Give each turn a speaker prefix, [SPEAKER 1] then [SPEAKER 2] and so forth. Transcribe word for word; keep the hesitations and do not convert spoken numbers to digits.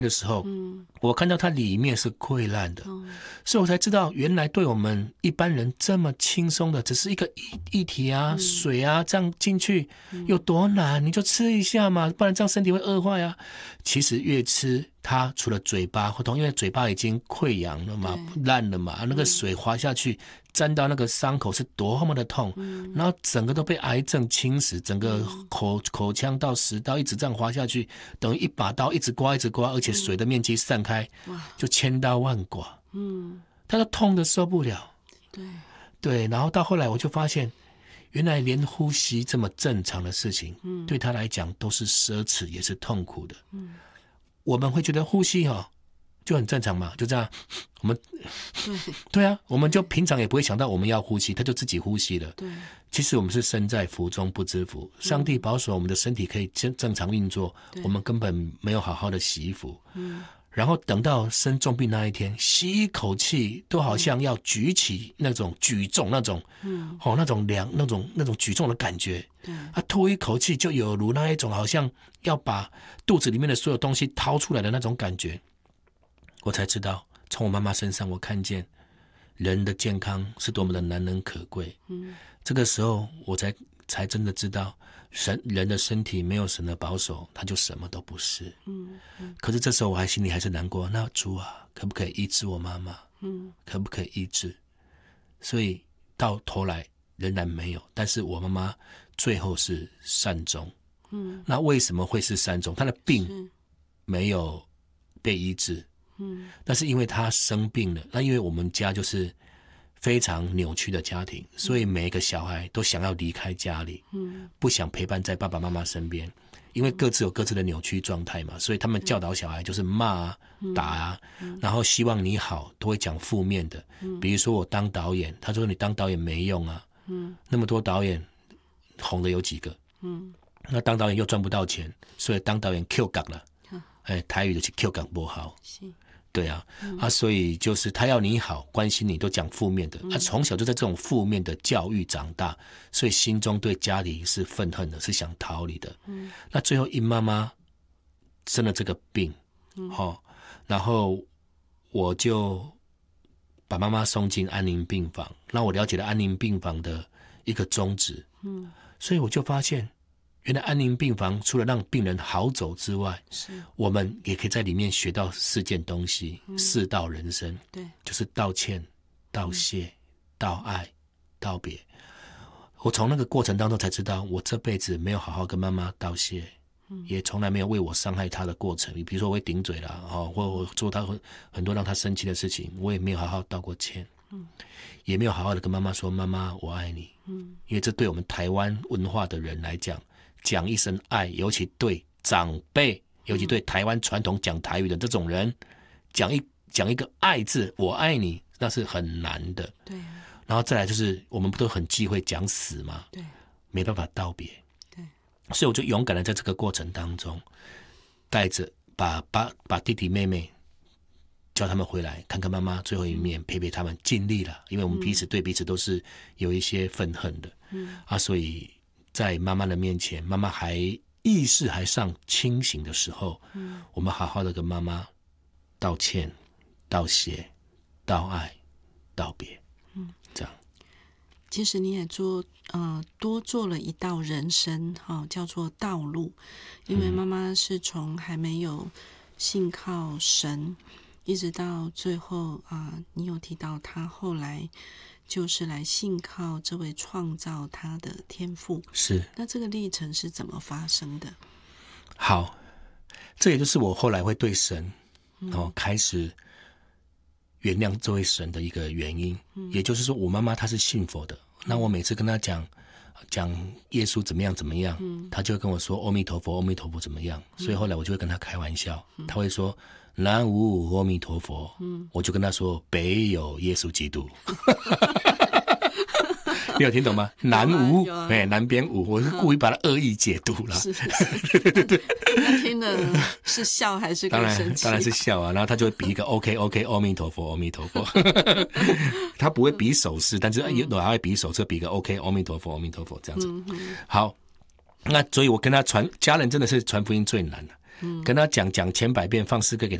[SPEAKER 1] 的时候，嗯，我看到它里面是溃烂的，嗯，所以我才知道原来对我们一般人这么轻松的，只是一个液体啊、嗯、水啊这样进去有多难，你就吃一下嘛，不然这样身体会恶坏啊。其实越吃它除了嘴巴会痛，因为嘴巴已经溃疡了嘛，烂了嘛，那个水滑下去沾到那个伤口是多么的痛，嗯，然后整个都被癌症侵蚀，整个口口腔到食道一直这样滑下去，等于一把刀一直刮一直刮，而且水的面积散开，嗯，就千刀万剐，嗯，他都痛得受不了，对对，然后到后来我就发现，原来连呼吸这么正常的事情，嗯，对他来讲都是奢侈，也是痛苦的，嗯，我们会觉得呼吸哦就很正常嘛，就这样，我们对对啊，我们就平常也不会想到我们要呼吸，他就自己呼吸了。对，其实我们是身在福中不知福，上帝保守我们的身体可以正正常运作，我们根本没有好好的惜福。嗯，然后等到生重病那一天，吸一口气都好像要举起那种举重那种，嗯，哦那种量那种那种举重的感觉。对，啊，吐一口气就有如那一种好像要把肚子里面的所有东西掏出来的那种感觉。我才知道，从我妈妈身上，我看见人的健康是多么的难能可贵。嗯，这个时候我才才真的知道，神人的身体没有神的保守，他就什么都不是。嗯，嗯可是这时候我还心里还是难过。那主啊，可不可以医治我妈妈？嗯，可不可以医治？所以到头来仍然没有。但是我妈妈最后是善终。嗯，那为什么会是善终？她的病没有被医治。嗯，那是因为他生病了，那因为我们家就是非常扭曲的家庭，所以每一个小孩都想要离开家里，嗯，不想陪伴在爸爸妈妈身边，因为各自有各自的扭曲状态嘛，所以他们教导小孩就是骂啊、打啊，然后希望你好，都会讲负面的，比如说我当导演，他说你当导演没用啊，嗯，那么多导演红的有几个，嗯，那当导演又赚不到钱，所以当导演 Q 港了，哎，台语就是 Q 港不好。是对啊，嗯、啊，所以就是他要你好，关心你，都讲负面的。他、嗯啊、从小就在这种负面的教育长大，所以心中对家里是愤恨的，是想逃离的。嗯，那最后因妈妈生了这个病，嗯，哦，然后我就把妈妈送进安宁病房，让我了解了安宁病房的一个宗旨。嗯，所以我就发现。原来安宁病房除了让病人好走之外，是我们也可以在里面学到四件东西，嗯、四道人生，对，就是道歉、道谢、嗯、道爱、道别。我从那个过程当中才知道，我这辈子没有好好跟妈妈道谢，嗯、也从来没有为我伤害她的过程，比如说我会顶嘴啦，哦，或我做她很多让她生气的事情，我也没有好好道过歉，嗯、也没有好好的跟妈妈说妈妈我爱你，嗯、因为这对我们台湾文化的人来讲。讲一声爱，尤其对长辈，尤其对台湾传统讲台语的这种人，讲一讲一个爱字，我爱你，那是很难的。对。然后再来就是，我们不都很忌讳讲死吗？对。没办法道别。对。所以我就勇敢的在这个过程当中，带着把把把弟弟妹妹叫他们回来，看看妈妈最后一面，陪陪他们，尽力了，因为我们彼此对彼此都是有一些愤恨的。嗯。啊，所以。在妈妈的面前，妈妈还意识还尚清醒的时候，嗯，我们好好的跟妈妈道歉、道谢、道爱、道别，嗯，这样。
[SPEAKER 2] 其实你也做呃多做了一道人生哈、哦，叫做道路，因为妈妈是从还没有信靠神，一直到最后啊、呃，你有提到她后来。就是来信靠这位创造他的天父，
[SPEAKER 1] 是。
[SPEAKER 2] 那这个历程是怎么发生的？
[SPEAKER 1] 好，这也就是我后来会对神、嗯、哦开始原谅这位神的一个原因。嗯、也就是说，我妈妈她是信佛的，嗯、那我每次跟她讲讲耶稣怎么样怎么样，嗯、她就会跟我说阿弥陀佛，阿弥陀佛怎么样。嗯、所以后来我就会跟她开玩笑，嗯、她会说。南无阿弥陀佛，嗯，我就跟他说北有耶稣基督，你有听懂吗？南无，哎、啊，南边无，我是故意把它恶意解读了。
[SPEAKER 2] 是是是，对对对，他听的是笑还是更生气？
[SPEAKER 1] 当然当然是笑啊，然后他就会比一个 OK OK 阿弥陀佛阿弥陀佛，他不会比手势，但是有的还会比手势，比个 OK 阿弥陀佛阿弥陀佛这样子。嗯、好，那所以我跟他传家人真的是传福音最难的。 跟他讲讲千百遍，放诗歌给他。